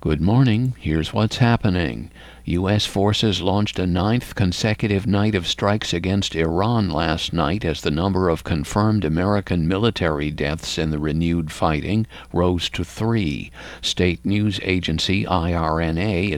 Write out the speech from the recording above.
Good morning. Here's what's happening. U.S. forces launched a ninth consecutive night of strikes against Iran last night as the number of confirmed American military deaths in the renewed fighting rose to 3. State news agency IRNA